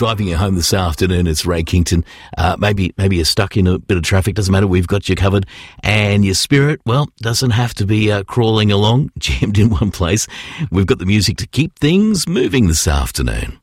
driving you home this afternoon, it's Ray Kington. Maybe you're stuck in a bit of traffic, doesn't matter, we've got you covered. And your spirit, well, doesn't have to be crawling along, jammed in one place. We've got the music to keep things moving this afternoon.